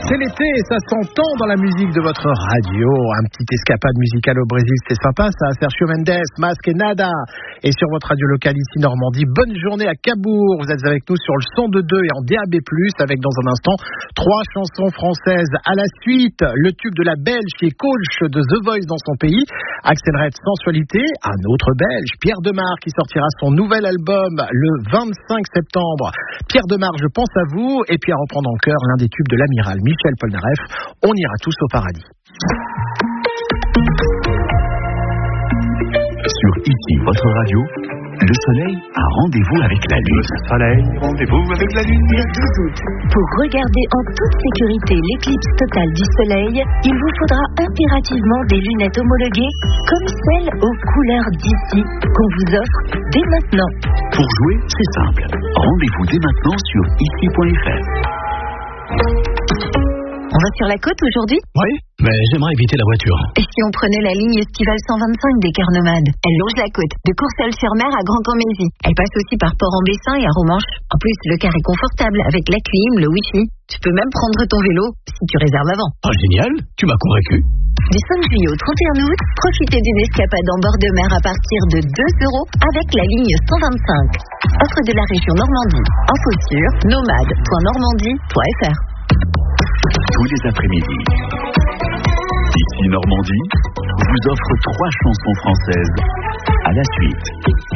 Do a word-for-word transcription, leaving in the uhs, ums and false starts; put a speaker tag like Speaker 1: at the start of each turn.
Speaker 1: C'est l'été, ça s'entend dans la musique de votre radio. Un petit escapade musicale au Brésil, c'est sympa ça. Sergio Mendes, Masque et Nada. Et sur votre radio locale ici Normandie, bonne journée à Cabourg. Vous êtes avec nous sur le cent deux virgule deux et en D A B plus, avec dans un instant trois chansons françaises à la suite. Le tube de la Belge qui est coach de The Voice dans son pays. Axel Red, Sensualité. Un autre Belge, Pierre Demar, qui sortira son nouvel album le vingt-cinq septembre. Pierre Demar, je pense à vous. Et puis à reprendre en cœur l'un des tubes de l'amiral Michel Polnareff. On ira tous au paradis.
Speaker 2: Sur ici, votre radio, le soleil a rendez-vous avec la lune.
Speaker 3: Le soleil, rendez-vous avec la lune.
Speaker 4: Le douze août, pour regarder en toute sécurité l'éclipse totale du soleil, il vous faudra impérativement des lunettes homologuées comme celles aux couleurs d'ici qu'on vous offre dès maintenant.
Speaker 2: Pour jouer, c'est simple. Rendez-vous dès maintenant sur ici point f r.
Speaker 4: On va sur la côte aujourd'hui ?
Speaker 5: Oui, mais j'aimerais éviter la voiture.
Speaker 4: Et si on prenait la ligne estivale cent vingt-cinq des Cœurs Nomades ? Elle longe la côte, de Courseulles-sur-Mer à Grand-Cammézy. Elle passe aussi par Port-en-Bessin et à Romanche. En plus, le car est confortable avec la clim, le wifi. Tu peux même prendre ton vélo si tu réserves avant.
Speaker 5: Ah, génial, tu m'as convaincu.
Speaker 4: Du cinq juillet au trente et un août, profitez d'une escapade en bord de mer à partir de deux euros avec la ligne cent vingt-cinc. Offre de la région Normandie. Info sur nomade point normandie point f r.
Speaker 2: Tous les après-midi, ici Normandie vous offre trois chansons françaises à la suite.